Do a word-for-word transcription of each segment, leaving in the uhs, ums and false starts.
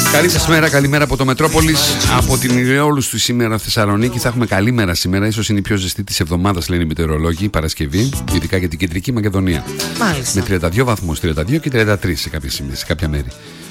Καλή σας μέρα, καλημέρα από το Μετρόπολης. Από την Ηρεόλου του σήμερα Θεσσαλονίκη. Θα έχουμε καλή μέρα σήμερα. Ίσως είναι η πιο ζεστή της εβδομάδας, λένε οι μετεωρολόγοι, Παρασκευή, ειδικά για την κεντρική Μακεδονία. Μάλιστα. Με τριάντα δύο βαθμούς, τριάντα δύο και τριάντα τρία σε κάποια σημεία, σε κάποια μέρη.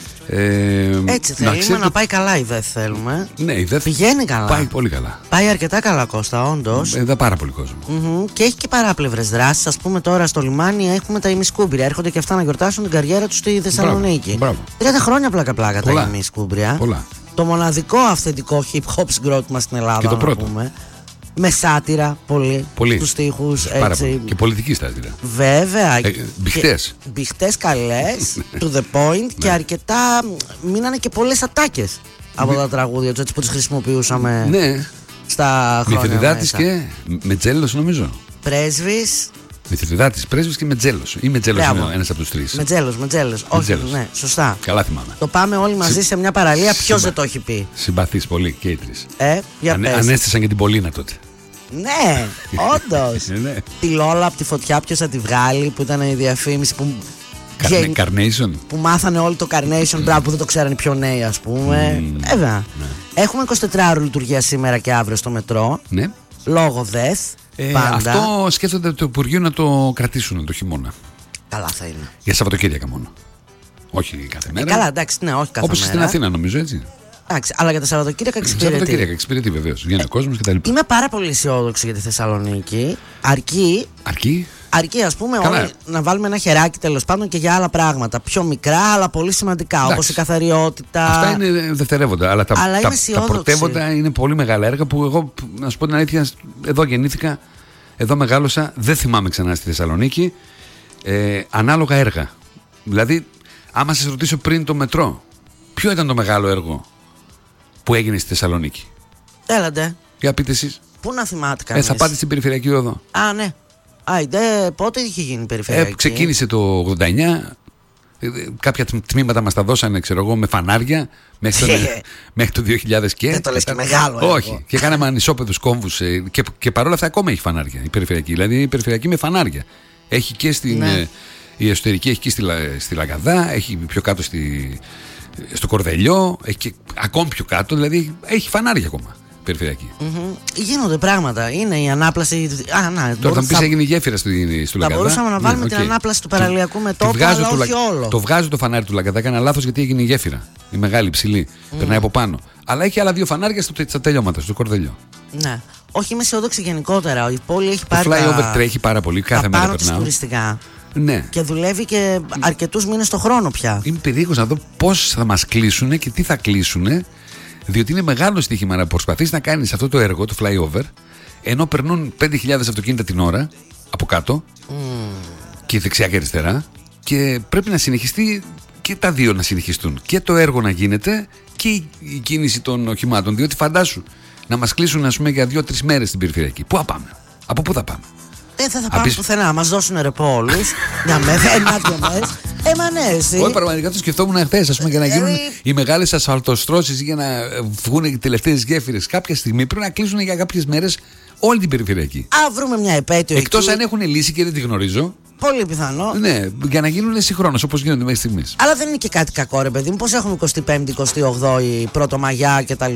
Ε, Έτσι θέλουμε να, ξέρετε... να πάει καλά η ΔΕΘ θέλουμε. Ναι, η ΔΕΘ πηγαίνει καλά. Πάει πολύ καλά. Πάει αρκετά καλά, Κώστα, όντως. Είδα πάρα πολύ κόσμο. Mm-hmm. Και έχει και παράπλευρες δράσεις. Ας πούμε τώρα στο λιμάνι έχουμε τα ημισκούμπρια. Έρχονται και αυτά να γιορτάσουν την καριέρα τους στη Θεσσαλονίκη. Μπράβο. τριάντα χρόνια πλάκα-πλάκα τα ημισκούμπρια. Πολλά. Το μοναδικό αυθεντικό hip-hop συγκρότημα στην Ελλάδα. Και το πρώτο. Πούμε. Με σάτυρα πολύ, πολύ. Στους στίχους, έτσι. Και πολιτική σάτυρα. Βέβαια. Ε, μπιχτές. Μπιχτές καλές, to the point. Και αρκετά. Μείνανε και πολλές ατάκες από τα τραγούδια τους, έτσι που τις χρησιμοποιούσαμε. Ναι. Στα χρόνια. Μηθριδάτης και Μετζέλος, νομίζω. Πρέσβης. Μηθριδάτης, Πρέσβης και Μετζέλος. Ή Μετζέλος είναι ένας από τους τρεις. Μετζέλος, Μετζέλος. Όχι, ναι, σωστά. Καλά θυμάμαι. Το πάμε όλοι μαζί Συ... σε μια παραλία. Ποιος δεν το έχει πει. Συμπαθείς πολύ και οι τρεις. Ε, για Αν, πες. Ανέστησαν και την Πολίνα τότε. Ναι, όντως. ναι. Τη Λόλα από τη φωτιά, ποιος θα τη βγάλει, που ήταν η διαφήμιση που. Carne- Carnation. Που μάθανε όλοι το Carnation, μπράβο, που δεν το ξέρανε οι πιο νέοι, ας πούμε. Mm, Βέβαια. Ναι. Έχουμε εικοσιτετράωρο λειτουργία σήμερα και αύριο στο μετρό. Ναι. Λόγω ΔΕΘ. Ε, αυτό σκέφτονται το Υπουργείο να το κρατήσουν το χειμώνα. Καλά θα είναι. Για Σαββατοκύριακα μόνο. Όχι κάθε μέρα. Ε, καλά, εντάξει, ναι, όχι κάθε Όπως μέρα. στην Αθήνα, νομίζω, έτσι. Εντάξει, αλλά για τα Σαββατοκύριακα εξυπηρετεί. Σαββατοκύριακα εξυπηρετεί, βεβαίως. Βγαίνει ο κόσμος κτλ. Είμαι πάρα πολύ αισιόδοξη για τη Θεσσαλονίκη. Αρκεί. Αρκεί. Αρκεί, ας πούμε, όλοι να βάλουμε ένα χεράκι τέλος πάντων και για άλλα πράγματα. Πιο μικρά, αλλά πολύ σημαντικά. Όπως η καθαριότητα. Αυτά είναι δευτερεύοντα. Αλλά τα, αλλά τα, τα πρωτεύοντα είναι πολύ μεγάλα έργα που εγώ, να σου πω την αλήθεια, εδώ γεννήθηκα, εδώ μεγάλωσα. Δεν θυμάμαι ξανά στη Θεσσαλονίκη. Ε, ανάλογα έργα. Δηλαδή, άμα σας ρωτήσω πριν το μετρό, ποιο ήταν το μεγάλο έργο που έγινε στη Θεσσαλονίκη? Έλαντε. Για πείτε εσείς. Πού να θυμάται κανείς. Ε, θα πάτε στην Περιφερειακή Οδό. Α, ναι. Άιντε, πότε είχε γίνει η Περιφερειακή? Ε, ξεκίνησε το ογδόντα εννιά. Κάποια τμήματα μας τα δώσανε, ξέρω εγώ, με φανάρια μέχρι το, μέχρι το δύο χιλιάδες και. Δεν το λες και μεγάλο. Όχι. Εγώ. Και κάναμε ανισόπεδους κόμβους. Και, και παρόλα αυτά ακόμα έχει φανάρια η Περιφερειακή. Δηλαδή η Περιφερειακή με φανάρια. Έχει και στην. Ναι. Η εσωτερική έχει και στη, στη Λαγκαδά, έχει πιο κάτω στη, στο Κορδελιό, έχει και ακόμη πιο κάτω. Δηλαδή έχει φανάρια ακόμα. Περιφερειακή. Mm-hmm. Γίνονται πράγματα. Είναι η ανάπλαση. Α, να, τώρα θα μου πει θα... έγινε γέφυρα στο Λαγκαδά. Θα μπορούσαμε να βάλουμε ναι, την okay. ανάπλαση του παραλιακού μετώπου, αλλά όχι το, όλο. Το βγάζω το φανάρι του Λαγκαδά. Έκανα λάθος γιατί έγινε η γέφυρα. Η μεγάλη, ψηλή. Mm. Περνάει από πάνω. Αλλά έχει άλλα δύο φανάρια στο, στα τελειώματα, στο Κορδελιό. Ναι. Όχι, είμαι αισιόδοξη γενικότερα. Η πόλη έχει πάρει. Το flyover τα... τρέχει πάρα πολύ. Κάθε μέρα περνάω. Τουριστικά. Ναι. Και δουλεύει και αρκετούς μήνες το χρόνο πια. Είμαι περίεργος να δω πώς θα μας κλείσουν και τι θα κλείσουν. Διότι είναι μεγάλο στοίχημα να προσπαθείς να κάνεις αυτό το έργο, το flyover, ενώ περνούν πέντε χιλιάδες αυτοκίνητα την ώρα από κάτω mm. και δεξιά και αριστερά, και πρέπει να συνεχιστεί και τα δύο να συνεχιστούν. Και το έργο να γίνεται και η κίνηση των οχημάτων. Διότι φαντάσου να μας κλείσουν, ας πούμε, για δύο-τρεις μέρες στην Περιφερειακή. Πού θα πάμε? Από πού θα πάμε? Δεν θα, θα πάμε Απείς... πουθενά, να μας δώσουν ρεπό όλους. Μια μέρα, ένα-δύο μέρες. Ε, μα ναι, εσύ. Όχι, πραγματικά το σκεφτόμουν χθες, ας πούμε, για να γίνουν ε, οι μεγάλες ασφαλτοστρώσεις, για να βγουν οι τελευταίες γέφυρες. Κάποια στιγμή πρέπει να κλείσουν για κάποιες μέρες όλη την Περιφερειακή. Α, βρούμε μια επέτειο. Εκτός εκεί. αν έχουν λύσει και δεν τη γνωρίζω. Πολύ πιθανό. Ναι, για να γίνουν συγχρόνως όπως γίνονται μέχρι στιγμής. Αλλά δεν είναι και κάτι κακό, ρε παιδί μου. Πώς έχουμε εικοστή πέμπτη, εικοστή όγδοη, πρώτο Μαγιά κτλ.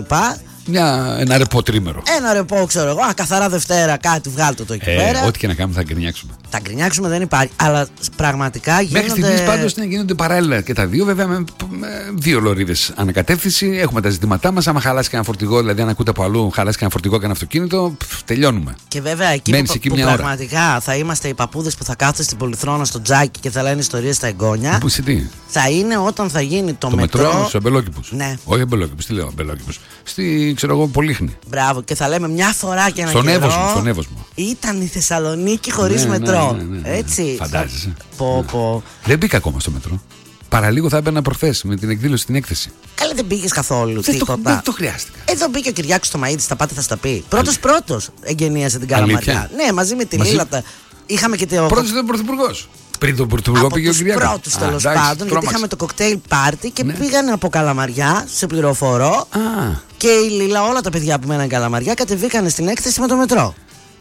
Μια, ένα ρεπό τρίμερο. Ένα ρεπό, ξέρω εγώ. Α, καθαρά Δευτέρα, κάτι βγάλτε το εκεί ε, πέρα. Ό,τι και να κάνουμε θα γκρινιάξουμε. Θα γκρινιάξουμε, δεν υπάρχει. Αλλά πραγματικά γίνονται. Μέχρι στιγμής πάντως ναι, γίνονται παράλληλα και τα δύο, βέβαια, με, με δύο λωρίδες ανακατεύθυνση. Έχουμε τα ζητήματά μας. Άμα χαλάσει κανένα φορτηγό, δηλαδή αν ακούτε από αλλού, χαλάσει κανένα φορτηγό, κανένα αυτοκίνητο, πφ, τελειώνουμε. Και βέβαια εκεί Μένεις που, εκεί που μια πραγματικά ώρα. Θα είμαστε οι παππούδες που θα κάθονται στην Πολυθρόνα στο τζάκι και θα λένε ιστορίες στα εγγόνια. Πού είσαι τι? Θα είναι όταν θα γίνει το, το μετρό. μετρό στου Αμπελόκηπους. Ναι. Όχι Αμπελόκηπους, τι λέω Αμπελόκηπους. Στη, ξέρω εγώ, Πολύχνη. Μπράβο, και θα λέμε μια φορά και ένα στον καιρό. Εύωσμο, στον Εύωσμο. Ήταν η Θεσσαλονίκη χωρίς ναι, μετρό. Ναι, ναι, ναι, ναι. Έτσι. Φαντάζεσαι. Πω, πω. Δεν μπήκα ακόμα στο μετρό. Παραλίγο θα έμπαινα προχθές με την εκδήλωση στην έκθεση. Καλά, δεν πήγες καθόλου. Δεν το, δεν το χρειάστηκα. Εδώ μπήκε ο Κυριάκος Τομαΐδης, τα πάτε θα στα πει. Πρώτος πρώτος εγκαινίασε την Καλαμαριά. Ναι, μαζί με τη μαζί... Λίλα. Είχαμε και το. Πρώτος ήταν πρωθυπουργός. Πριν τον Πρωθυπουργό πήγε ο Κυριάκος. Από τους πρώτους τέλος πάντων, γιατί είχαμε το κοκτέιλ πάρτι και ναι. πήγανε από Καλαμαριά, σε πληροφορώ. Α. Και η Λίλα, όλα τα παιδιά που μέναν Καλαμαριά κατεβήκανε στην έκθεση με το μετρό.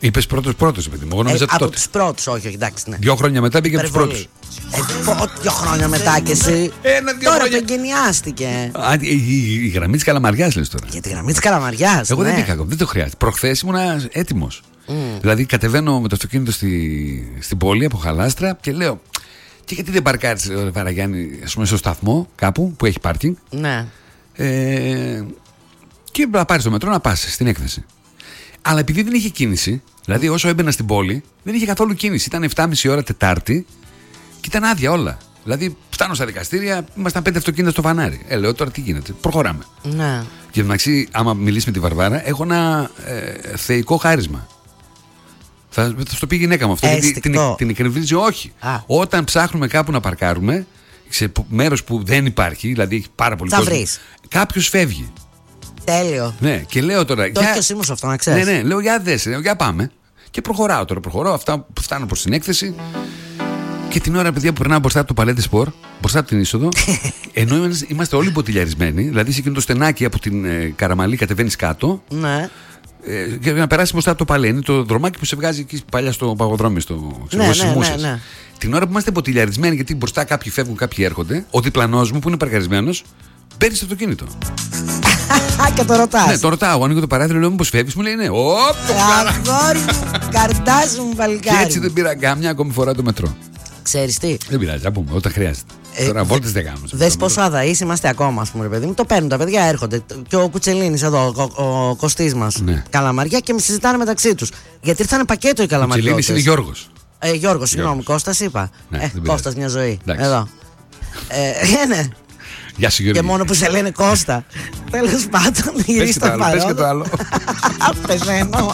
Είπες πρώτος πρώτος, παιδί μου. Εγώ νόμιζα Ε, από τότε. τους πρώτους, όχι, όχι, εντάξει, ναι. Δύο χρόνια μετά πήγε από τους Υπερβολή. πρώτους. Ε, πω, δύο χρόνια μετά κι εσύ. Ένα-δύο Τώρα χρόνια. που εγκαινιάστηκε. Α, η, η, η γραμμή της Καλαμαριάς λες τώρα. Για τη γραμμή της Καλαμαριάς. Εγώ ναι. δεν πήγα, δεν το χρειάζεται. Προχθές ήμουνα έτοιμος. Mm. Δηλαδή κατεβαίνω με το αυτοκίνητο στη, στην πόλη από Χαλάστρα και λέω. Και γιατί δεν παρκάρεις, ρε Βαραγιάννη, ας πούμε, στο σταθμό κάπου που έχει πάρκινγκ. Ναι. Ε, και να πάρεις το μετρό να πας στην έκθεση. Αλλά επειδή δεν είχε κίνηση, δηλαδή όσο έμπαινα στην πόλη, δεν είχε καθόλου κίνηση. Ήταν επτά και μισή ώρα Τετάρτη και ήταν άδεια όλα. Δηλαδή φτάνω στα δικαστήρια, ήμασταν πέντε αυτοκίνητα στο φανάρι. Ε, λέω τώρα τι γίνεται, προχωράμε. Ναι. Και μεταξύ, άμα μιλήσει με τη Βαρβάρα, έχω ένα ε, θεϊκό χάρισμα. Θα, θα στο πει η γυναίκα μου αυτό, γιατί την, την εκνευρίζει, όχι. Α. Όταν ψάχνουμε κάπου να παρκάρουμε, σε μέρος που δεν υπάρχει, δηλαδή έχει πάρα πολύ κόσμο, κάποιος φεύγει. Τέλειο. Ναι, και λέω τώρα. Το για... έχει ο Σίμος αυτό, να ξέρεις. Ναι, ναι, λέω για δες, λέω, για πάμε. Και προχωράω τώρα, προχωράω. Αυτά που φτάνω προς την έκθεση. Και την ώρα, παιδιά, που περνάω μπροστά από το Παλέτε Σπορ, μπροστά από την είσοδο, ενώ είμαστε, είμαστε όλοι μποτιλιαρισμένοι, δηλαδή σε εκείνο το στενάκι από την ε, Καραμαλή κατεβαίνεις κάτω. Ναι. Ε, για να περάσει μπροστά από το Παλέ. Είναι το δρομάκι που σε βγάζει εκεί παλιά στο παγοδρόμι, στο ναι, ναι, ναι, ναι. Την ώρα που είμαστε μποτιλιαρισμένοι, γιατί μπροστά κάποιοι φεύγουν, κάποιοι έρχονται, ο διπλανός μου που είναι παρκαρισμένος παίρνει στο αυτοκίνητο. Και το ρωτάς. Ναι, το ρωτάω, ανοίγω το παράθυρο, λέω μήπως φεύγεις, μου λέει ναι. Ωπ, το αγόρι μου, καρτάζι μου, παλικάρι. Και έτσι δεν πήρα καμιά ακόμη φορά το μετρό. Ξέρεις τι. Δεν πειράζει, να πούμε, όταν χρειάζεται. Ε, Τώρα βόλτες δεν κάνουμε. Δες πόσο αδαείς είμαστε ακόμα, ας πούμε, ρε παιδί μου. Το παίρνουν τα παιδιά, έρχονται. Και ο Κουτσελίνης εδώ, ο, ο, ο Κωστής μας. Ναι. Καλαμαριά και με συζητάνε μεταξύ τους. Γιατί ήρθανε πακέτο οι Καλαμαριώτες. Ο Κουτσελίνης είναι Γιώργος. Ε, Γιώργος, συγγνώμη, Κώστας είπα. Ναι, ε, Κώστας μια ζωή. Εντάξει. Εδώ. Ε, ναι. Γεια σου, Γιώργη. Και μόνο που σε λένε Κώστα. Τέλος πάντων, γυρίστε το παρόν. Πες και το άλλο. Πεθαίνω.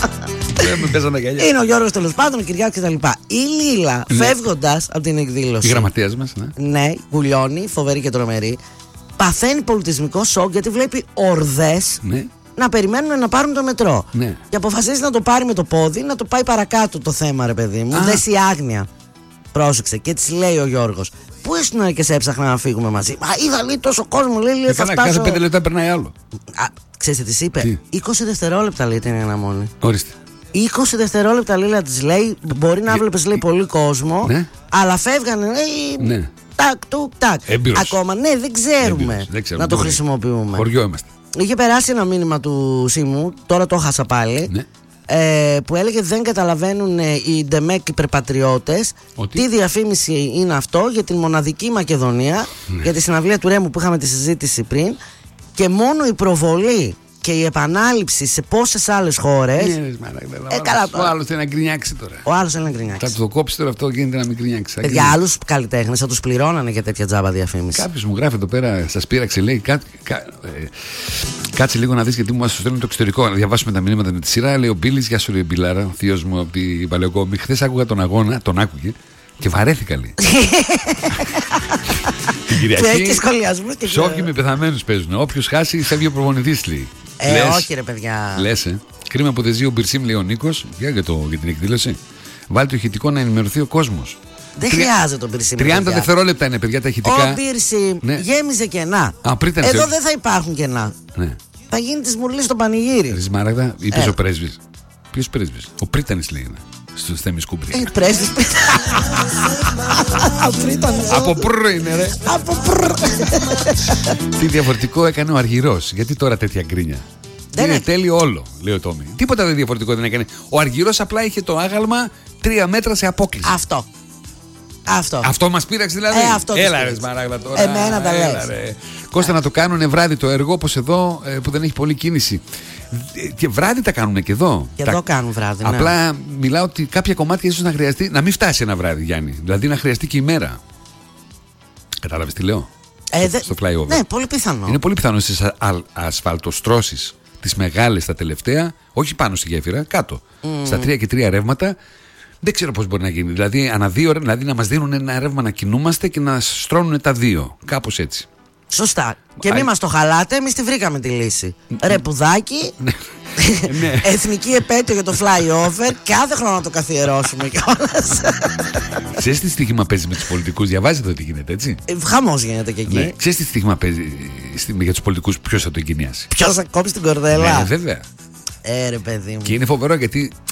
Είναι ο Γιώργος τέλος πάντων, ο Κυριάκος κτλ. Η Λίλα, ναι, φεύγοντας από την εκδήλωση. Η γραμματέας μας, ναι. Ναι, γουλιώνει, φοβερή και τρομερή. Παθαίνει πολιτισμικό σοκ γιατί βλέπει ορδές, ναι, να περιμένουν να πάρουν το μετρό. Ναι. Και αποφασίζει να το πάρει με το πόδι, να το πάει παρακάτω το θέμα, ρε παιδί μου. Δες η άγνοια. Πρόσεξε. Και της λέει ο Γιώργος, πού ήσουν και σε έψαχνα να φύγουμε μαζί. Μα είδα λέει τόσο κόσμο, λέει, λέει θα φτάσω. Κάθε πέντε λεπτά περνάει άλλο. Α, ξέρεις τι της είπε. Τι? είκοσι δευτερόλεπτα λέει την αναμονή. Ορίστε. είκοσι δευτερόλεπτα Λίλα της λέει, μπορεί να βλέπεις λέει πολύ κόσμο, ναι, αλλά φεύγανε λέει, ναι, τάκ, τουκ, τάκ. Έμπειρος. Ακόμα ναι, δεν ξέρουμε, δεν ξέρουμε να το χρησιμοποιούμε. Χωριό είμαστε. Είχε περάσει ένα μήνυμα του Σίμου, τώρα το χάσα πάλι, ναι, ε, που έλεγε δεν καταλαβαίνουν ε, οι ντεμεκ υπερπατριώτες τι διαφήμιση είναι αυτό για την μοναδική Μακεδονία, ναι, για τη συναυλία του Ρέμου που είχαμε τη συζήτηση πριν, και μόνο η προβολή και η επανάληψη σε πόσες άλλες χώρες. Ναι, ε, καλά, ο άλλος θέλει να γκρινιάξει τώρα. Ο άλλος θέλει να γκρινιάξει. Θα του το κόψει τώρα αυτό, γίνεται να μην γκρινιάξει. Για άλλους καλλιτέχνες θα τους πληρώνανε για τέτοια τζάμπα διαφήμιση. Κάποιος μου γράφει εδώ πέρα, σας πείραξε, λέει. Κά, κα, ε, κάτσε λίγο να δεις γιατί μου μας στέλνουν το εξωτερικό. Να διαβάσουμε τα μηνύματα με τη σειρά. Λέει ο Μπίλης, γεια σου, ρε Μπιλάρα, ο θείος μου από την Παλαιοκόμη. Χθες άκουγα τον αγώνα, τον άκουγε και βαρέθηκα, λέει. Την Κυριακή. Ψόφοι με πεθαμένους παίζουν. Όποιος χάσει, φεύγει ο προπονητής, λέει. Ε, λες, όχι ρε παιδιά. Λες, ε. Κρίμα που δεν ζει ο Μπιρσίμ, λέει ο Νίκος, για, για, το, για την εκδήλωση. Βάλει το ηχητικό να ενημερωθεί ο κόσμος. Δεν Τρι... χρειάζεται τον Μπιρσίμ. τριάντα δευτερόλεπτα είναι, παιδιά, τα ηχητικά. Ο Μπιρσίμ, ναι, γέμιζε κενά. Α, εδώ δεν θα υπάρχουν κενά. Ναι. Θα γίνει τη μουρλή στο πανηγύρι. Ρης Μάραγδα, είπες ε. ο πρέσβης. Ποιος πρέσβης? Ο Πρίτανης, λέει. Στο Θέμης Κούμπρι. Ε, πρέσβης. Από πρρ είναι, ρε. Από πρρ. Τι διαφορετικό έκανε ο Αργυρός. Γιατί τώρα τέτοια γκρίνια? Δεν είναι τέλειο όλο, λέει ο Τόμι. Τίποτα δεν διαφορετικό δεν έκανε. Ο Αργυρός απλά είχε το άγαλμα τρία μέτρα σε απόκληση. Αυτό. Αυτό. Αυτό μας πείραξε δηλαδή. Ε, αυτό έλα ρε Σμαράγδα τώρα. Εμένα τα λες. Κώστα, να το κάνουν βράδυ το έργο όπως εδώ που δεν έχει πολλή κίνηση. Και βράδυ τα κάνουν και εδώ. Και εδώ τα... κάνουν βράδυ. Ναι. Απλά μιλάω ότι κάποια κομμάτια ίσως να χρειαστεί να μην φτάσει ένα βράδυ, Γιάννη. Δηλαδή να χρειαστεί και η μέρα. Κατάλαβες τι λέω? Ε, στο, δε... στο flyover. Ναι, πολύ πιθανό. Είναι πολύ πιθανό στις ασφαλτοστρώσεις τις μεγάλες τα τελευταία, όχι πάνω στη γέφυρα, κάτω. Mm. Στα τρία και τρία ρεύματα. Δεν ξέρω πώς μπορεί να γίνει. Δηλαδή, ανά δύο, δηλαδή να μας δίνουν ένα ρεύμα να κινούμαστε και να στρώνουν τα δύο. Κάπως έτσι. Σωστά. Και μη μας το χαλάτε, εμείς τη βρήκαμε τη λύση. Ρε πουδάκι. Ναι. Εθνική επέτειο για το flyover. Κάθε χρόνο να το καθιερώσουμε κιόλας. Ξέρεις τι στοίχημα παίζει με τους πολιτικούς? Διαβάζετε εδώ τι γίνεται, έτσι. Ε, χαμός γίνεται και εκεί. Ναι. Ξέρεις τι στοίχημα παίζει για τους πολιτικούς? Ποιος θα το εγκαινιάσει? Ποιος θα κόψει την κορδέλα? Ναι, βέβαια. Ε, ρε παιδί μου. Και είναι φοβερό γιατί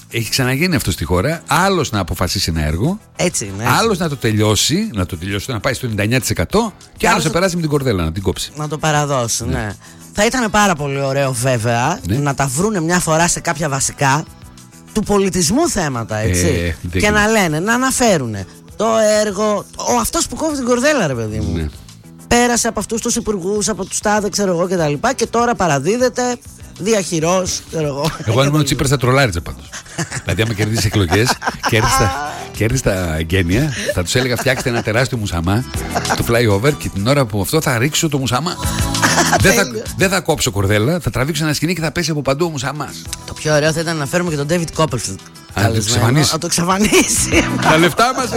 Έχει ξαναγίνει αυτό στη χώρα. Άλλος να αποφασίσει ένα έργο. Έτσι είναι. Άλλος να το τελειώσει, να το τελειώσει, να πάει στο ενενήντα εννιά τοις εκατό και άλλος να περάσει με την κορδέλα, να την κόψει. Να το παραδώσει, ναι. ναι. Θα ήταν πάρα πολύ ωραίο βέβαια ναι. να τα βρούνε μια φορά σε κάποια βασικά του πολιτισμού θέματα, έτσι. Ε, και να λένε, να αναφέρουν το έργο, ο αυτός που κόβει την κορδέλα, ρε παιδί μου. Ναι. Πέρασε από αυτούς τους υπουργούς, από τους τάδε, ξέρω εγώ κτλ. Και, και τώρα παραδίδεται διαχειρός, ξέρω εγώ. Εγώ αν ήμουν ο Τσίπρας θα τρολάριζα πάντως. Δηλαδή, άμα κερδίσει εκλογές, κέρδισε τα εγγένεια, θα τους έλεγα φτιάξτε ένα τεράστιο μουσαμά, το flyover, και την ώρα που αυτό θα ρίξω το μουσαμά. Δεν θα, δεν θα κόψω κορδέλα, θα τραβήξω ένα σκηνή και θα πέσει από παντού ο μουσαμάς. Το πιο ωραίο θα ήταν να φέρουμε και τον David Copperfield. Να το εξαφανίσει. Να το εξαφανίσει. Τα λεφτά μας.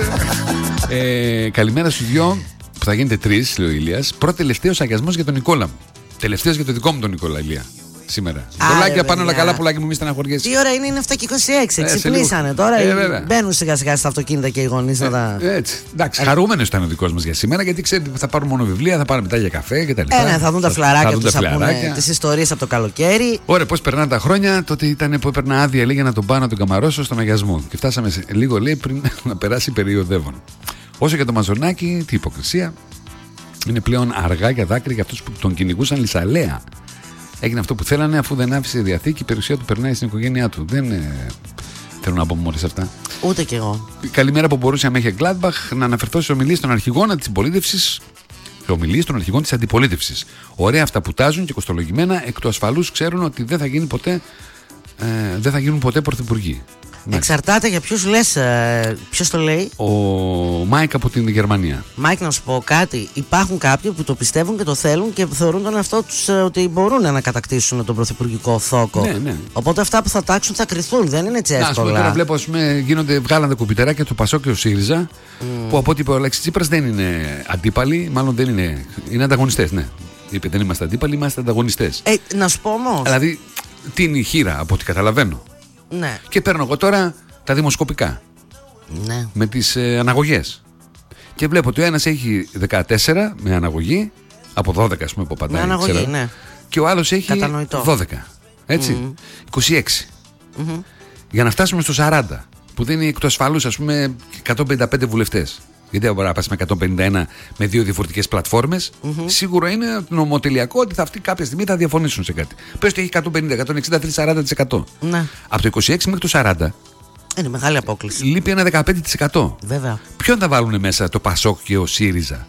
ε, καλημέρα στους δυο που θα γίνετε τρεις, λέει ο Ηλίας. Πρώτο τελευταίος αγιασμός για τον Νικόλα μου. Τελευταίος για το δικό μου τον Νικόλα, Ηλία. Σήμερα. Νικολάκια, πάνω όλα καλά, πουλάκι μου, μη στεναχωριέσαι. Τι ώρα είναι, είναι επτά και είκοσι έξι. Ε, ξυπνήσανε τώρα. Ε, μπαίνουν σιγά σιγά στα αυτοκίνητα και οι γονείς ε, να τα. Έτσι. Εντάξει, ε. χαρούμενος ήταν ο δικός μας για σήμερα, γιατί ξέρετε θα πάρουν μόνο βιβλία, θα πάρουν μετά για καφέ κτλ. Ε, ναι, θα δουν τα φλαράκια τους, θα πούνε τις ιστορίες από το καλοκαίρι. Ωραία, πώς περνάνε τα χρόνια. Τότε ήταν που έπαιρνα άδεια, λέει, για να τον πάω να τον καμαρώσω στον αγιασμό. Και φτάσαμε σε, λίγο, λέει, πριν να περάσει περιοδεύον. Όσο για το μαζονάκι, τι υποκρισία. Είναι πλέον αργά για δάκρυ για αυτούς που τον κυνηγούσαν λυσαλέα. Έγινε αυτό που θέλανε, αφού δεν άφησε διαθήκη, η περιουσία του περνάει στην οικογένειά του. Δεν ε, θέλω να πω μόλι αυτά. Ούτε κι εγώ. Καλημέρα από Μπορούσια Μέχε Gladbach. Να αναφερθώ στι ομιλίες των αρχηγών τη αντιπολίτευση. Ομιλίες των αρχηγών τη αντιπολίτευση. Ωραία αυτά που τάζουν και κοστολογημένα, εκ του ασφαλούς ξέρουν ότι δεν θα, γίνει ποτέ, ε, δεν θα γίνουν ποτέ πρωθυπουργοί. Εξαρτάται για ποιους λες, ε, ποιος το λέει. Ο Μάικ από την Γερμανία. Μάικ, να σου πω κάτι. Υπάρχουν κάποιοι που το πιστεύουν και το θέλουν και θεωρούν τον εαυτό τους ε, ότι μπορούν να κατακτήσουν τον πρωθυπουργικό θόκο. Ναι, ναι. Οπότε αυτά που θα τάξουν θα κρυθούν. Δεν είναι έτσι εύκολα. Να, τώρα βλέπω, ας πούμε, γίνονται, βγάλανε κουπιτεράκια του Πασόκ και ο ΣΥΡΙΖΑ. Mm. Που από ό,τι είπε ο Αλέξης Τσίπρας δεν είναι αντίπαλοι, μάλλον δεν είναι. Είναι ανταγωνιστές, ναι. Είπε δεν είμαστε αντίπαλοι, είμαστε ανταγωνιστές. Ε, να σου πω όμως. Δηλαδή, τι είναι η χείρα από ό,τι καταλαβαίνω. Ναι. Και παίρνω εγώ τώρα τα δημοσκοπικά. Ναι. Με τις ε, αναγωγές. Και βλέπω ότι ο ένας έχει δεκατέσσερα με αναγωγή, από δώδεκα ας πούμε που πατάει. Με αναγωγή, ξέρω, ναι. Και ο άλλος έχει κατανοητό. δώδεκα. Έτσι. Mm. είκοσι έξι. Mm-hmm. Για να φτάσουμε στο σαράντα, που δίνει εκ του ασφαλούς ας πούμε εκατόν πενήντα πέντε βουλευτές. Γιατί δεν μπορεί να πας με εκατόν πενήντα ένα με δύο διαφορετικές πλατφόρμες. Mm-hmm. Σίγουρα είναι νομοτελειακό ότι θα αυτοί κάποια στιγμή θα διαφωνήσουν σε κάτι. Πες ότι έχει εκατόν πενήντα, εκατόν εξήντα, σαράντα τοις εκατό. Ναι. Από το είκοσι έξι μέχρι το σαράντα. Είναι μεγάλη απόκληση. Λείπει ένα δεκαπέντε τοις εκατό. Βέβαια. Ποιον θα βάλουν μέσα, το Πασόκ και ο ΣΥΡΙΖΑ,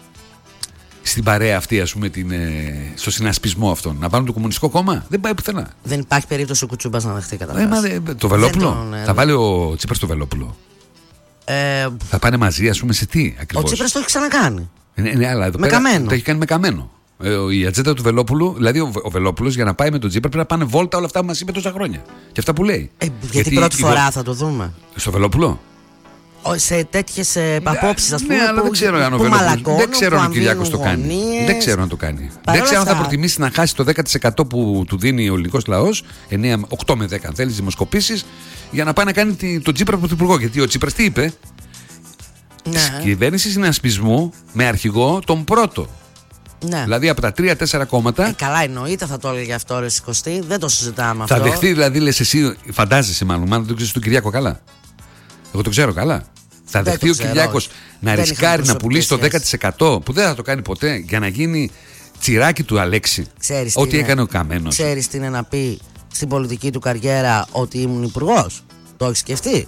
στην παρέα αυτή, ας πούμε, την, ε, στο συνασπισμό αυτόν? Να βάλουν το Κομμουνιστικό Κόμμα? Δεν πάει πουθενά. Δεν υπάρχει περίπτωση ο Κουτσούμπας να δεχτεί καταρχάς. Ε, το Βελόπουλο. Τον, ε, θα βάλει ο Τσίπρας το Βελόπουλο. Ε, θα πάνε μαζί, ας πούμε, σε τι ακριβώς? Ο Τσίπρας το έχει ξανακάνει. Ναι, ναι, αλλά εδώ με πέρα καμένο. Το έχει κάνει με καμένο. Ε, η ατζέντα του Βελόπουλου, δηλαδή ο, ο Βελόπουλος για να πάει με τον Τσίπρα πρέπει να πάνε βόλτα όλα αυτά που μας είπε τόσα χρόνια. Και αυτά που λέει. Ε, γιατί, γιατί πρώτη φορά θα το δούμε. Στο Βελόπουλο. Σε τέτοιες ε, απόψεις, ας πούμε. Ναι, αλλά που, δεν ξέρω αν ο Βελόπουλος. Δεν ξέρω αν ο Κυριάκος το κάνει. Δεν ξέρω αν το κάνει. Δεν ξέρω αν θα προτιμήσει να χάσει το δέκα τοις εκατό που του δίνει ο ελληνικός λαός, οκτώ με δέκα αν θέλει, δημοσκοπήσεις, για να πάει να κάνει τον Τσίπρα πρωθυπουργό. Γιατί ο Τσίπρας τι είπε? Ναι. Κυβέρνηση συνασπισμού με αρχηγό τον πρώτο. Ναι. Δηλαδή από τα τρία τέσσερα κόμματα. Ε, καλά, εννοείται θα το έλεγε αυτό, ρε Σικωστή. Δεν το συζητάμε θα αυτό. Θα δεχτεί, δηλαδή, λες εσύ, φαντάζεσαι μάλλον, μάλλον το ξέρεις του Κυριάκο καλά. Εγώ το ξέρω καλά. Θα δεν δεχτεί ο Κυριάκος να ρισκάρει να πουλήσει το δέκα τοις εκατό που δεν θα το κάνει ποτέ για να γίνει τσιράκι του Αλέξη. Ξέρεις ό,τι είναι, έκανε ο Καμένος. Ξέρεις τι είναι να πει στην πολιτική του καριέρα ότι ήμουν υπουργός? Το έχεις σκεφτεί?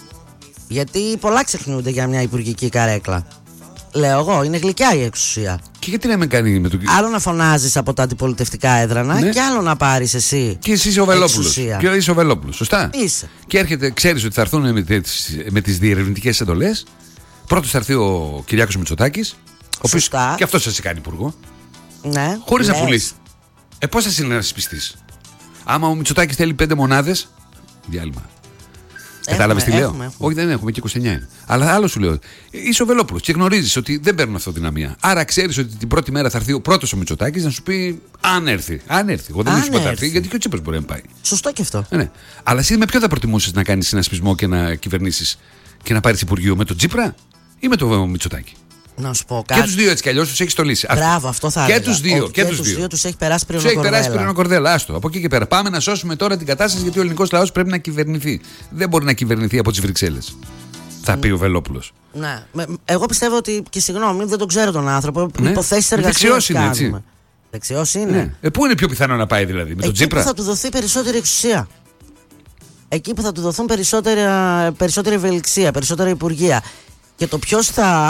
Γιατί πολλά ξεχνούνται για μια υπουργική καρέκλα. Λέω εγώ, είναι γλυκιά η εξουσία. Και γιατί να με κάνει με το... Άλλο να φωνάζεις από τα αντιπολιτευτικά έδρανα, ναι, και άλλο να πάρεις εσύ. Και εσύ είσαι ο Βελόπουλος. Και είσαι ο Βελόπουλος, σωστά. Είσαι. Και έρχεται, ξέρεις ότι θα έρθουν με τις, με τις διερευνητικές εντολές. Πρώτος θα έρθει ο Κυριάκος Μητσοτάκης. Ο οποίος και αυτός θα σε κάνει υπουργό. Ναι. Χωρίς να πουλήσει. Ε, πώς θα συνασπιστείς? Άμα ο Μητσοτάκης θέλει πέντε μονάδες, διάλειμμα. Κατάλαβες τι λέω? Έχουμε, έχουμε. Όχι, δεν έχουμε, και είκοσι εννιά είναι. Αλλά άλλο σου λέω. Είσαι ο Βελόπουλος και γνωρίζεις ότι δεν παίρνουν αυτοδυναμία. Άρα ξέρεις ότι την πρώτη μέρα θα έρθει ο πρώτος ο Μητσοτάκης να σου πει αν έρθει. Αν έρθει. Εγώ δεν σου είπα θα έρθει, γιατί και ο Τσίπρας μπορεί να πάει. Σωστό και αυτό. Ναι, ναι. Αλλά εσύ με ποιο θα προτιμούσες να κάνεις συνασπισμό και να κυβερνήσεις και να πάρεις υπουργείο? Με τον Τσίπρα ή με τον Μητσοτάκη? Να σου πω κάτι. Και τους δύο έτσι κι αλλιώς τους έχει στολίσει. Μπράβο, αυτό θα έλεγα. Και τους δύο. Και, και τους δύο. δύο τους έχει περάσει πριν ο Κορδέλα. Τους έχει περάσει πριν ο Κορδέλα. Άστο. Από εκεί και πέρα. Πάμε να σώσουμε τώρα την κατάσταση, γιατί ο ελληνικός λαός πρέπει να κυβερνηθεί. Δεν μπορεί να κυβερνηθεί από τις Βρυξέλλες. Θα πει ο Βελόπουλος. Ναι. Εγώ πιστεύω ότι. Και συγγνώμη, δεν τον ξέρω τον άνθρωπο. Ναι. Υποθέσεις εργασίας. Δεξιός είναι, έτσι. Δεξιός είναι. Ναι. Ε, πού είναι πιο πιθανό να πάει δηλαδή, με τον Τσίπρα? Εκεί που θα του δοθεί περισσότερη εξουσία. Εκεί που θα του δοθούν περισσότερη ευελιξία, περισσότερα υπουργεία. Και το ποιος θα,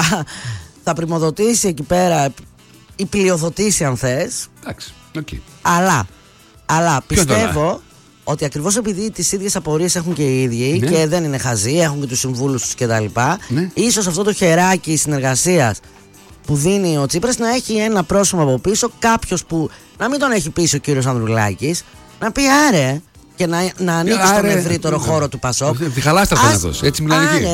θα πρημοδοτήσει εκεί πέρα ή πλειοδοτήσει, αν θες. Εντάξει. Okay. Αλλά, αλλά πιστεύω ότι ακριβώς επειδή τις ίδιες απορίες έχουν και οι ίδιοι, ναι, και δεν είναι χαζοί, έχουν και τους συμβούλους τους κτλ. Ναι. Ίσως αυτό το χεράκι συνεργασίας που δίνει ο Τσίπρας να έχει ένα πρόσωπο από πίσω, κάποιος που να μην τον έχει πίσω ο κύριος Ανδρουλάκης, να πει άρε και να, να ανοίξει στον ευρύτερο χώρο του Πασόκ. Τη χαλάστα θάνατος, έτσι μιλάνε εκεί.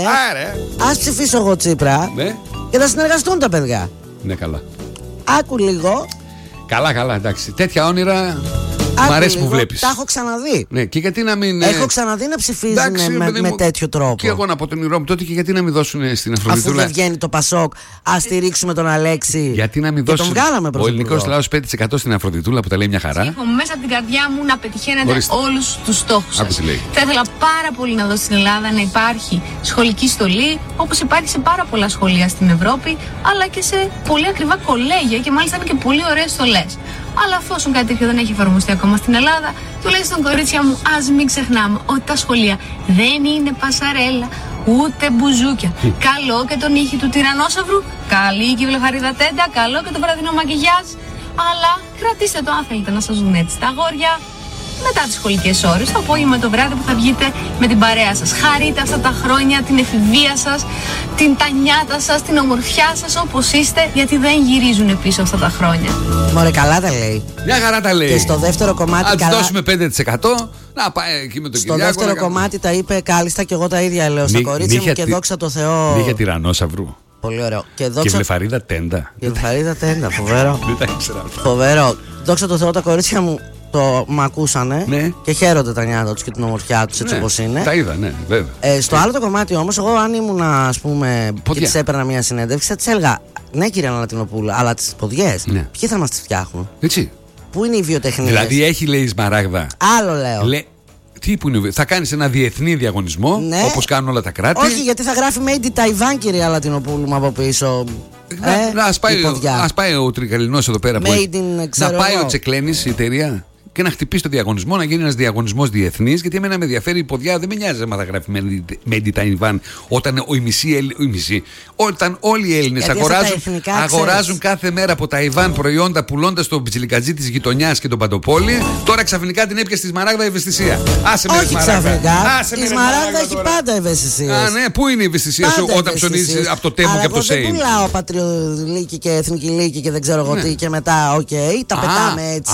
Ας ψηφίσω εγώ Τσίπρα, ναι, και θα συνεργαστούν τα παιδιά. Ναι, καλά. Άκου λίγο. Καλά, καλά, εντάξει. Τέτοια όνειρα. Μ' αρέσει που βλέπεις. Τα έχω ξαναδεί. Ναι, και γιατί να μην. Έχω ξαναδεί να ψηφίζουν εντάξει, με, με, με τέτοιο τρόπο. Και εγώ να πω τον όνειρό μου τότε, και γιατί να μην δώσουν στην Αφροδιτούλα. Αφού δεν βγαίνει το Πασόκ, ας στηρίξουμε τον Αλέξη. Γιατί να μην και δώσουν. Τον βγάλαμε ο ελληνικός λαός πέντε τοις εκατό στην Αφροδιτούλα, που τα λέει μια χαρά. Έχω μέσα από την καρδιά μου να πετυχαίνετε όλους τους στόχους σας. Θα ήθελα πάρα πολύ να δω στην Ελλάδα να υπάρχει σχολική στολή, όπως υπάρχει σε πάρα πολλά σχολεία στην Ευρώπη, αλλά και σε πολύ ακριβά κολέγια και μάλιστα είναι και πολύ ωραίες στολές. Αλλά αφόσον κάτι τέτοιο δεν έχει εφαρμοστεί ακόμα στην Ελλάδα, τουλάχιστον κορίτσια μου, ας μην ξεχνάμε ότι τα σχολεία δεν είναι πασαρέλα, ούτε μπουζούκια. Καλό και τον ήχη του τυρανόσαυρου, καλή και η βλεφαρίδα τέντα, καλό και το βραδινό μακιγιάζ. Αλλά κρατήστε το αν θέλετε να σας δουν έτσι τα αγόρια μετά τις σχολικές ώρες, το απόγευμα το βράδυ που θα βγείτε με την παρέα σας. Χαρείτε αυτά τα χρόνια, την εφηβεία σας, την τανιάτα σας, την ομορφιά σας όπως είστε, γιατί δεν γυρίζουν πίσω αυτά τα χρόνια. Μωρέ, καλά τα λέει. Μια χαρά τα λέει. Και στο δεύτερο κομμάτι. Αν καλά... δώσουμε πέντε τοις εκατό, να πάει εκεί με τον στο Κυριάκο. Στο δεύτερο κομμάτι τα είπε κάλλιστα και εγώ τα ίδια λέω στα κορίτσια μου και τη... δόξα τω Θεώ. Νύχια τυρανόσαυρου. Πολύ ωραίο. Και, δόξα... και βλεφαρίδα τέντα. Και βλεφαρίδα τέντα, φοβερό. Δεν τα ήξερα. Φοβερό. Δόξα τω Θεώ, τα κορίτσια μου το μ' ακούσανε, ναι, και χαίρονται τα νιάτα τους και την ομορφιά τους, έτσι, ναι, όπως είναι. Τα είδα, ναι, βέβαια. Ε, στο άλλο το κομμάτι όμως, εγώ αν ήμουν, ας πούμε, ποδιά, και της έπαιρνα μια συνέντευξη, θα της έλεγα ναι, κυρία Ανατινοπούλου, αλλά τις ποδιές, ναι, ποιοι θα μας τις φτιάχνουν? Έτσι. Πού είναι οι βιοτεχνίες? Δηλαδή έχει, λέει, η Σμαράγδα. Άλλο λέω. Λέ... Τι που είναι, θα κάνεις ένα διεθνή διαγωνισμό, ναι, όπως κάνουν όλα τα κράτη. Όχι, γιατί θα γράφει Made in Taiwan, κυρία Ανατινοπούλου, από πίσω. Να, ε, να, ας, πάει, ας πάει ο Τρικαλινός εδώ πέρα. Που in, να πάει εγώ. Ο Τσεκλένης, η εταιρεία, και να χτυπήσει το διαγωνισμό, να γίνει ένας διαγωνισμός διεθνής. Γιατί εμένα με ενδιαφέρει η ποδιά, δεν με νοιάζει να θα γράφει Made in Taiwan όταν, ο, η μισή, η μισή, όταν όλοι οι Έλληνες αγοράζουν, αγοράζουν κάθε μέρα από Ταϊβάν προϊόντα, πουλώντας το πιτσιλικατζί της γειτονιάς και τον Παντοπόλη. Τώρα ξαφνικά την έπιασε τη Σμαράγδα ευαισθησία. Άσε με, όχι Σμαράγδα. Άσε η Σμαράγδα έχει πάντα ευαισθησία. Α, ναι, πού είναι η ευαισθησία σου όταν ψωνίζεις από το Τέμο και από το Σέιν? Δεν πουλάω πατριολίκη και εθνική λύκη και δεν ξέρω εγώ τι και μετά, οκ, τα πετάμε έτσι.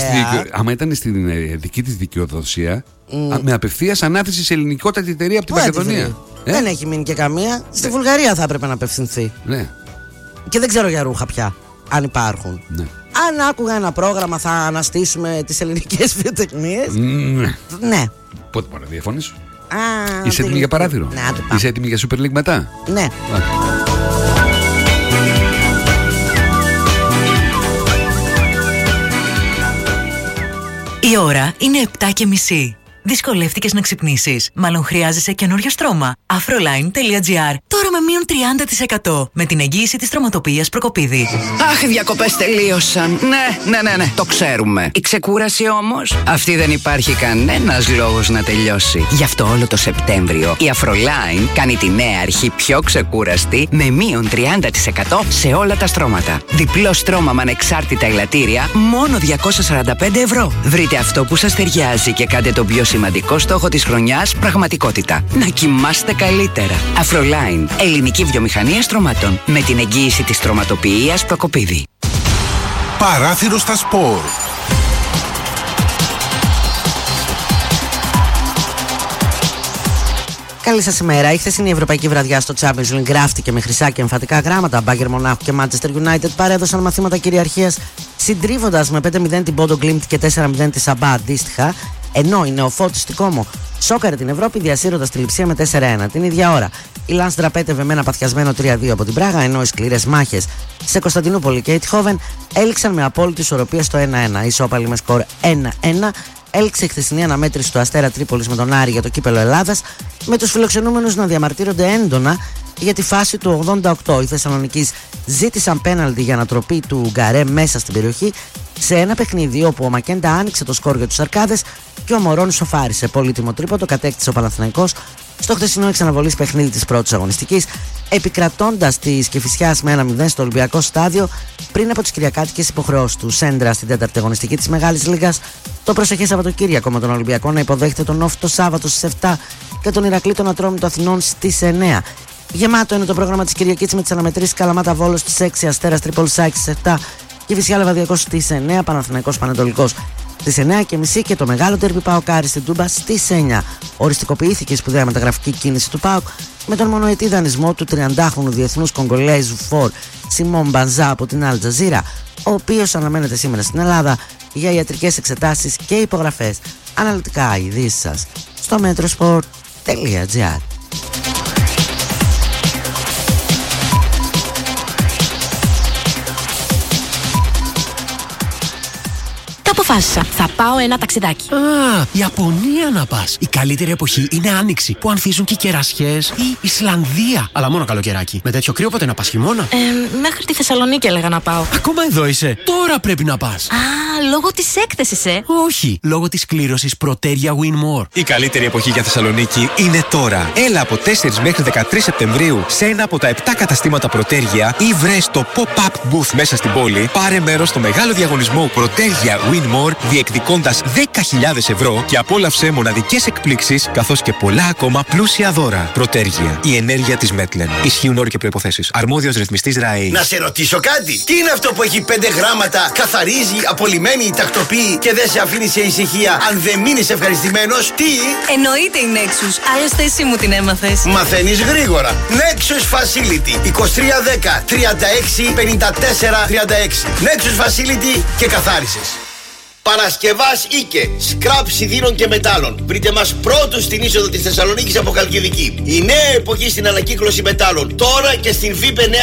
Άμα ήταν στην δική της δικαιοδοσία, mm. με απευθείας ανάθεση σε ελληνικότατη εταιρεία από την Μακεδονία. Ε? Δεν έχει μείνει και καμία. Στη ναι. Βουλγαρία θα έπρεπε να απευθυνθεί. Ναι. Και δεν ξέρω για ρούχα πια, αν υπάρχουν. Ναι. Αν άκουγα ένα πρόγραμμα, θα αναστήσουμε τις ελληνικές βιοτεχνίες. Ναι. Ναι. Πότε μπορώ να διαφωνήσω? Είσαι έτοιμη για παράθυρο? Ναι, είσαι έτοιμη για Super League μετά? Ναι. Η ώρα είναι επτά και μισή. Δυσκολεύτηκες να ξυπνήσεις? Μάλλον χρειάζεσαι καινούριο στρώμα. Afroline τελεία gr. Τώρα με μείον τριάντα τοις εκατό. Με την εγγύηση της στρωματοποιίας Προκοπίδη. Αχ, οι διακοπές τελείωσαν. Ναι, ναι, ναι, ναι, το ξέρουμε. Η ξεκούραση όμως, αυτή δεν υπάρχει κανένας λόγος να τελειώσει. Γι' αυτό όλο το Σεπτέμβριο η Afroline κάνει τη νέα αρχή πιο ξεκούραστη με μείον τριάντα τοις εκατό σε όλα τα στρώματα. Διπλό στρώμα με ανεξάρτητα ελαττήρια, μόνο διακόσια σαράντα πέντε ευρώ. Βρείτε αυτό που σας ταιριάζει και κάντε τον πιο σημαντικό στόχο της χρονιάς πραγματικότητα. Να κοιμάστε καλύτερα. Afroline, ελληνική βιομηχανία στρωμάτων. Με την εγγύηση της στρωματοποιίας Προκοπίδη. Παράθυρο στα σπορ. Καλή σας ημέρα. Η χθεσινή ευρωπαϊκή βραδιά στο Champions League γράφτηκε με χρυσά και εμφατικά γράμματα. Bayern Μονάχου και Manchester United παρέδωσαν μαθήματα κυριαρχίας, συντρίβοντας με πέντε μηδέν την Bodo Glimt και τέσσερα μηδέν τη Σαμπά αντίστοιχα. Ενώ η νεοφώτιστη Κόμο σόκαρε την Ευρώπη διασύροντας τη Λειψία με τέσσερα ένα. Την ίδια ώρα η Λανς δραπέτευε με ένα παθιασμένο τρία δύο από την Πράγα, ενώ οι σκληρές μάχες σε Κωνσταντινούπολη και Ειτχόβεν έληξαν με απόλυτη ισορροπία στο ένα ένα. Ισόπαλη με σκορ ένα ένα έληξε η χθεσινή αναμέτρηση του Αστέρα Τρίπολης με τον Άρη για το κύπελο Ελλάδας, με τους φιλοξενούμενους να διαμαρτύρονται έντονα για τη φάση του ογδόντα οκτώ. Οι Θεσσαλονικείς ζήτησαν πέναλτι για ανατροπή του Γκαρέ μέσα στην περιοχή σε ένα παιχνίδι όπου ο Μακέντα άνοιξε το σκορ για τους Αρκάδες και ο Μωρόν σοφάρισε. Πολύτιμο τρίποντο κατέκτησε ο Παναθηναϊκός στο χθεσινό εξαναβολής παιχνίδι της πρώτης αγωνιστικής, επικρατώντας τη Κηφισιάς με ένα μηδέν στο Ολυμπιακό στάδιο πριν από τις κυριακάτικες υποχρεώσεις του. Σέντρα στην τέταρτη αγωνιστική της Μεγάλης Λίγκας το προσεχές Σαββατοκύριακο με τον Ολυμπιακό να υποδέχεται τον Όφ το Σάββατο στις επτά και τον Ηρακλή των Ατρόμητων Αθηνών στις εννέα. Γεμάτο είναι το πρόγραμμα της Κυριακής με τις αναμετρήσεις Καλαμάτα Βόλος στις έξι, Αστέρας Τρίπολης ΑΕΚ στις επτά, Κηφισιά Λεβαδιακός στις εννέα, Παναθηναϊκός Πανετολικός στις εννέα και μισή και το μεγάλο ντέρμπι ΠΑΟΚ Άρης στην Τούμπα στις εννέα. Οριστικοποιήθηκε η σπουδαία μεταγραφική κίνηση του ΠΑΟΚ με τον μονοετή δανεισμό του τριαντάχρονου διεθνούς Κογκολέζου φορ Σιμών Μπανζά από την Αλ Τζαζίρα, ο οποίος αναμένεται σήμερα στην Ελλάδα για ιατρικές εξετάσεις και υπογραφές. Αναλυτικά οι ειδήσεις σας στο metrosport τελεία gr. Αποφάσισα. Θα πάω ένα ταξιδάκι. Α, Ιαπωνία να πας. Η καλύτερη εποχή είναι άνοιξη, που ανθίζουν και οι κερασιές. Ή Ισλανδία. Αλλά μόνο καλοκαιράκι. Με τέτοιο κρύο πότε να πας, χειμώνα? Ε, μέχρι τη Θεσσαλονίκη έλεγα να πάω. Ακόμα εδώ είσαι. Τώρα πρέπει να πας. Α, λόγω της έκθεσης, ε. Όχι, λόγω της κλήρωσης Proteria Win More. Η καλύτερη εποχή για Θεσσαλονίκη είναι τώρα. Έλα από τέσσερις μέχρι δεκατρείς Σεπτεμβρίου σε ένα από τα επτά καταστήματα Proteria ή βρες το pop-up booth μέσα στην πόλη. Πάρε μέρος στο μεγάλο διαγωνισμό Proteria Win More, διεκδικώντας δέκα χιλιάδες ευρώ και απόλαυσε μοναδικές εκπλήξεις καθώς και πολλά ακόμα πλούσια δώρα. Proteria, η ενέργεια της Μέτλεν. Ισχύουν όροι και προϋποθέσεις. Αρμόδιος ρυθμιστής ΡΑΕ. Να σε ρωτήσω κάτι. Τι είναι αυτό που έχει πέντε γράμματα, καθαρίζει, απολυμμένει, τακτοποιεί και δεν σε αφήνει σε ησυχία αν δεν μείνεις ευχαριστημένος? Τι? Εννοείται η Nexus. Άλλωστε εσύ μου την έμαθες. Μαθαίνεις γρήγορα. Nexus Facility είκοσι τρία δέκα τριάντα έξι πενήντα τέσσερα τριάντα έξι. Nexus Facility και καθάρισες. Παρασκευάς Ίκε, σκραπ σιδήρων και μετάλλων. Βρείτε μας πρώτους στην είσοδο της Θεσσαλονίκης από Χαλκιδική. Η νέα εποχή στην ανακύκλωση μετάλλων. Τώρα και στην βι πι